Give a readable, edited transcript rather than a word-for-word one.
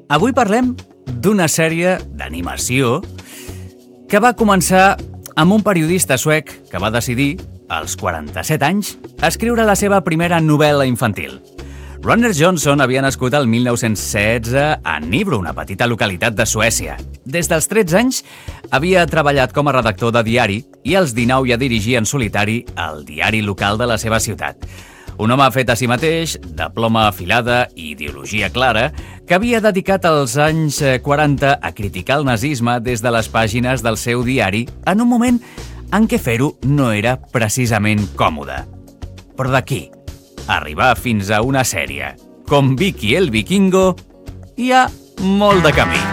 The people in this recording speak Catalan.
Avui parlem d'una sèrie d'animació que va començar amb un periodista suec que va decidir, als 47 anys, escriure la seva primera novel·la infantil. Runar Johnson havia nascut el 1916 a Nybro, una petita localitat de Suècia. Des dels 13 anys havia treballat com a redactor de diari i als 19 ja dirigia en solitari el diari local de la seva ciutat. Un home fet a si mateix, de ploma afilada i ideologia clara, que havia dedicat els anys 40 a criticar el nazisme des de les pàgines del seu diari en un moment en què fer-ho no era precisament còmode. Però d'aquí arribar fins a una sèrie com Vicky el Vikingo hi ha molt de camí.